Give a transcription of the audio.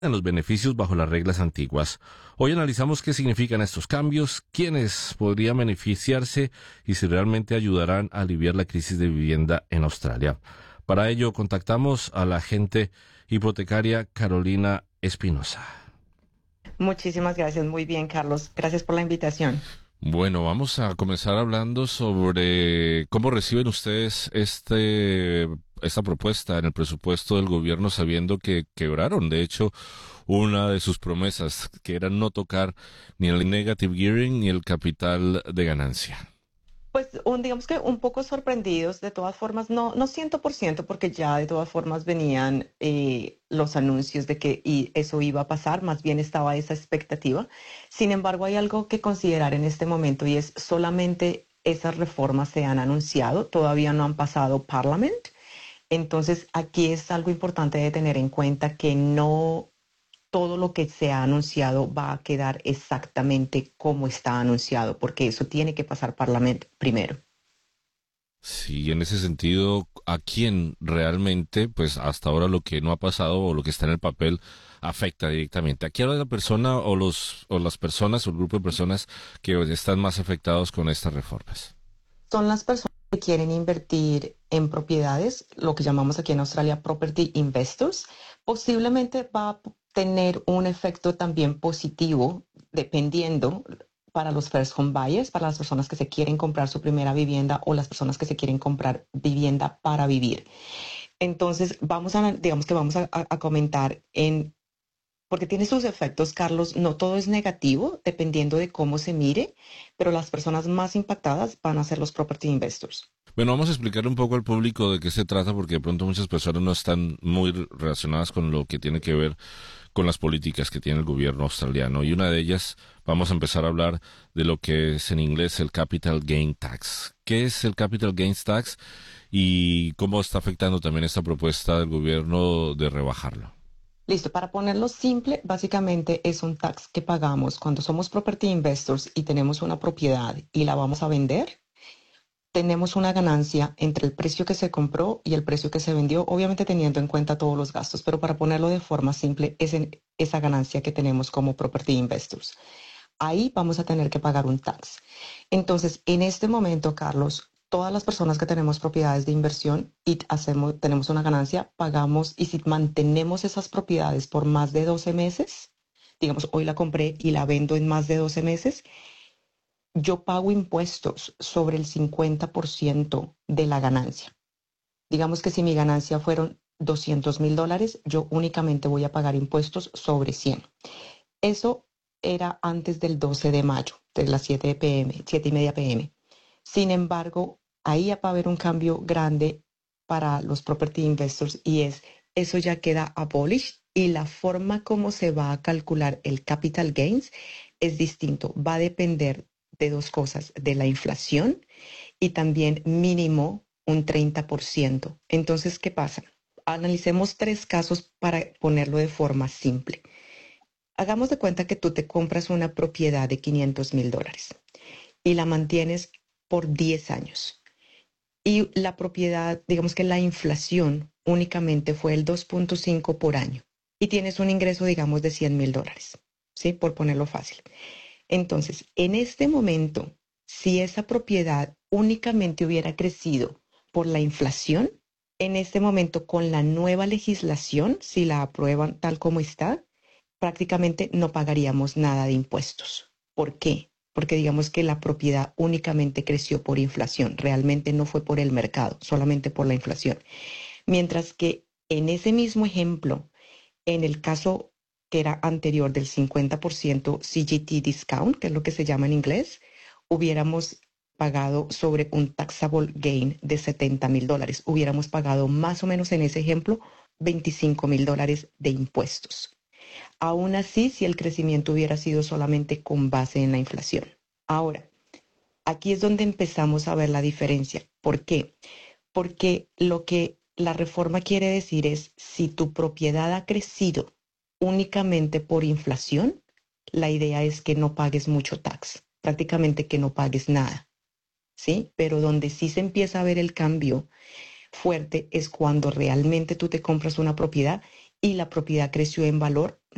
en los beneficios bajo las reglas antiguas. Hoy analizamos qué significan estos cambios, quiénes podrían beneficiarse y si realmente ayudarán a aliviar la crisis de vivienda en Australia. Para ello contactamos a la agente hipotecaria Carolina Espinosa. Muchísimas gracias. Muy bien, Carlos. Gracias por la invitación. Bueno, vamos a comenzar hablando sobre cómo reciben ustedes esta propuesta en el presupuesto del gobierno, sabiendo que quebraron, de hecho, una de sus promesas, que era no tocar ni el negative gearing ni el capital de ganancia. Pues digamos que un poco sorprendidos, de todas formas, no 100%, porque ya de todas formas venían los anuncios de que eso iba a pasar, más bien estaba esa expectativa. Sin embargo, hay algo que considerar en este momento y es solamente esas reformas se han anunciado, todavía no han pasado Parliament. Entonces, aquí es algo importante de tener en cuenta que no todo lo que se ha anunciado va a quedar exactamente como está anunciado, porque eso tiene que pasar Parlamento primero. Sí, en ese sentido, ¿a quién realmente, pues hasta ahora lo que no ha pasado o lo que está en el papel afecta directamente? ¿A quién es la persona o las personas o el grupo de personas que están más afectados con estas reformas? Son las personas que quieren invertir en propiedades, lo que llamamos aquí en Australia property investors. Posiblemente va a tener un efecto también positivo, dependiendo para los first home buyers, para las personas que se quieren comprar su primera vivienda o las personas que se quieren comprar vivienda para vivir. Entonces, digamos que vamos a comentar porque tiene sus efectos, Carlos, no todo es negativo, dependiendo de cómo se mire, pero las personas más impactadas van a ser los property investors. Bueno, vamos a explicar un poco al público de qué se trata, porque de pronto muchas personas no están muy relacionadas con lo que tiene que ver con las políticas que tiene el gobierno australiano. Y una de ellas, vamos a empezar a hablar de lo que es en inglés el Capital Gain Tax. ¿Qué es el Capital Gains Tax y cómo está afectando también esta propuesta del gobierno de rebajarlo? Listo, para ponerlo simple, básicamente es un tax que pagamos cuando somos property investors y tenemos una propiedad y la vamos a vender. Tenemos una ganancia entre el precio que se compró y el precio que se vendió, obviamente teniendo en cuenta todos los gastos, pero para ponerlo de forma simple, es esa ganancia que tenemos como property investors. Ahí vamos a tener que pagar un tax. Entonces, en este momento, Carlos, todas las personas que tenemos propiedades de inversión y tenemos una ganancia, pagamos, y si mantenemos esas propiedades por más de 12 meses, digamos, hoy la compré y la vendo en más de 12 meses, yo pago impuestos sobre el 50% de la ganancia. Digamos que si mi ganancia fueron $200,000, yo únicamente voy a pagar impuestos sobre 100. Eso era antes del 12 de mayo, de las 7 p.m., 7:30 p.m. Sin embargo, ahí va a haber un cambio grande para los property investors y eso ya queda abolished y la forma como se va a calcular el capital gains es distinto. Va a depender de dos cosas, de la inflación y también mínimo un 30%. Entonces, ¿qué pasa? Analicemos tres casos para ponerlo de forma simple. Hagamos de cuenta que tú te compras una propiedad de $500,000 y la mantienes por 10 años. Y la propiedad, digamos que la inflación únicamente fue el 2.5 por año. Y tienes un ingreso, digamos, de $100,000, ¿sí? Por ponerlo fácil. Entonces, en este momento, si esa propiedad únicamente hubiera crecido por la inflación, en este momento con la nueva legislación, si la aprueban tal como está, prácticamente no pagaríamos nada de impuestos. ¿Por qué? Porque digamos que la propiedad únicamente creció por inflación, realmente no fue por el mercado, solamente por la inflación. Mientras que en ese mismo ejemplo, en el caso que era anterior del 50% CGT discount, que es lo que se llama en inglés, hubiéramos pagado sobre un taxable gain de $70,000. Hubiéramos pagado más o menos en ese ejemplo $25,000 de impuestos. Aún así, si el crecimiento hubiera sido solamente con base en la inflación. Ahora, aquí es donde empezamos a ver la diferencia. ¿Por qué? Porque lo que la reforma quiere decir es, si tu propiedad ha crecido únicamente por inflación, la idea es que no pagues mucho tax, prácticamente que no pagues nada, ¿sí? Pero donde sí se empieza a ver el cambio fuerte es cuando realmente tú te compras una propiedad y la propiedad creció en valor